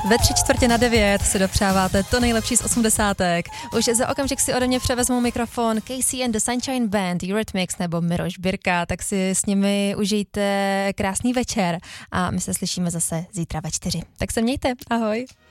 Ve 8:45 si dopřáváte to nejlepší z 80. Už za okamžik si ode mě převezmou mikrofon Casey and the Sunshine Band, Eurythmics nebo Miroš Birka, tak si s nimi užijte krásný večer a my se slyšíme zase zítra ve 4. Tak se mějte, ahoj.